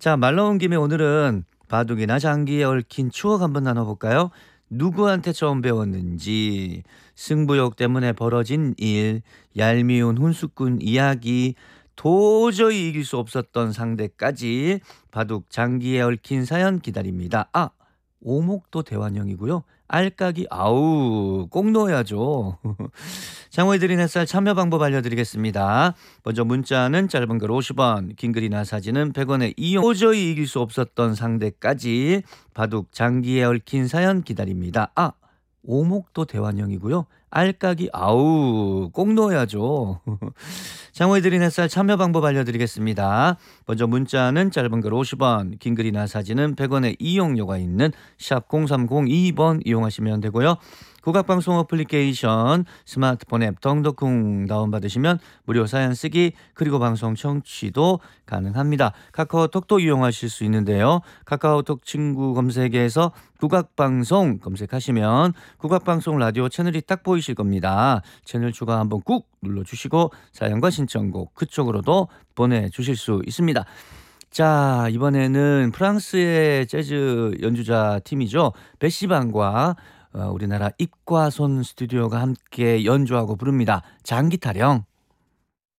자, 말 나온 김에 오늘은 바둑이나 장기에 얽힌 추억 한번 나눠볼까요? 누구한테 처음 배웠는지, 승부욕 때문에 벌어진 일, 얄미운 훈수꾼 이야기, 도저히 이길 수 없었던 상대까지 바둑 장기에 얽힌 사연 기다립니다. 아, 오목도 대환영이고요. 알까기 아우 꼭 넣어야죠. 장호에 드린 햇살 참여 방법 알려드리겠습니다. 먼저 문자는 짧은 글 50원, 긴 글이나 사진은 100원의 이용. 도저히 이길 수 없었던 상대까지 바둑 장기에 얽힌 사연 기다립니다. 아, 오목도 대환영이고요. 알까기 아우 꼭 넣어야죠. 장호에 드린 햇살 참여 방법 알려드리겠습니다. 먼저 문자는 짧은 글 50원, 긴 글이나 사진은 100원의 이용료가 있는 샵 0302번 이용하시면 되고요. 국악방송 어플리케이션 스마트폰 앱 덩덕쿵 다운받으시면 무료 사연 쓰기 그리고 방송 청취도 가능합니다. 카카오톡도 이용하실 수 있는데요. 카카오톡 친구 검색에서 국악방송 검색하시면 국악방송 라디오 채널이 딱 보이실 겁니다. 채널 추가 한번 꾹 눌러주시고 사연과 신청곡 그쪽으로도 보내주실 수 있습니다. 자, 이번에는 프랑스의 재즈 연주자 팀이죠. 베시반과 우리나라 입과손 스튜디오가 함께 연주하고 부릅니다. 장기 타령.